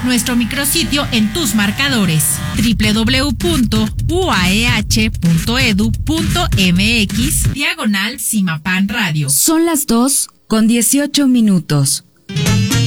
nuestro micrositio en tus marcadores www.uaeh.edu.mx/Cimapan Radio. Son las 2:18.